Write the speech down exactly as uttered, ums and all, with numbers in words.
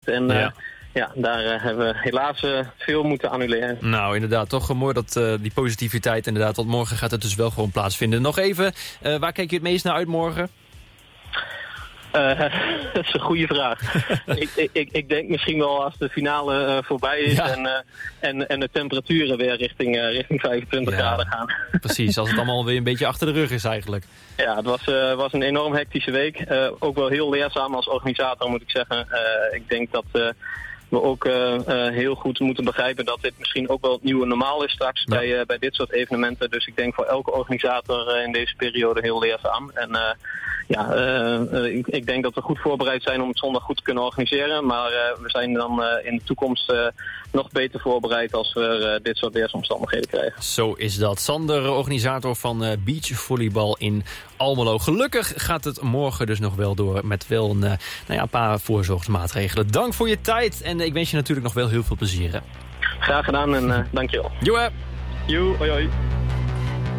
En ja, uh, ja daar uh, hebben we helaas uh, veel moeten annuleren. Nou, inderdaad, toch mooi dat uh, die positiviteit inderdaad, want morgen gaat het dus wel gewoon plaatsvinden. Nog even, uh, waar kijk je het meest naar uit morgen? Uh, dat is een goede vraag. ik, ik, ik denk misschien wel als de finale uh, voorbij is ja. en, uh, en, en de temperaturen weer richting, uh, richting vijfentwintig ja, graden gaan. Precies, als het allemaal weer een beetje achter de rug is eigenlijk. Ja, het was, uh, was een enorm hectische week. Uh, ook wel heel leerzaam als organisator, moet ik zeggen. Uh, ik denk dat uh, we ook uh, uh, heel goed moeten begrijpen dat dit misschien ook wel het nieuwe normaal is straks ja. bij, uh, bij dit soort evenementen. Dus ik denk voor elke organisator uh, in deze periode heel leerzaam. En uh, ja, uh, uh, ik, ik denk dat we goed voorbereid zijn om het zondag goed te kunnen organiseren. Maar uh, we zijn dan uh, in de toekomst uh, nog beter voorbereid als we uh, dit soort weersomstandigheden krijgen. Zo is dat. Sander, organisator van uh, beachvolleybal in Almelo. Gelukkig gaat het morgen dus nog wel door met wel een, uh, nou ja, een paar voorzorgsmaatregelen. Dank voor je tijd en ik wens je natuurlijk nog wel heel veel plezier. Hè? Graag gedaan en uh, dankjewel. Joe. Joe, hoi hoi.